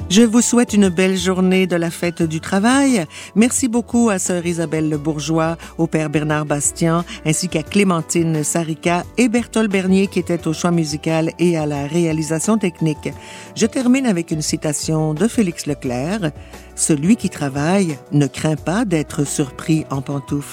Je vous souhaite une belle journée de la fête du travail. Merci beaucoup à sœur Isabelle Le Bourgeois, au père Bernard Bastien, ainsi qu'à Clémentine Sarika et Berthold Bernier qui étaient au choix musical et à la réalisation technique. Je termine avec une citation de Félix Leclerc. « Celui qui travaille ne craint pas d'être surpris en pantoufles. »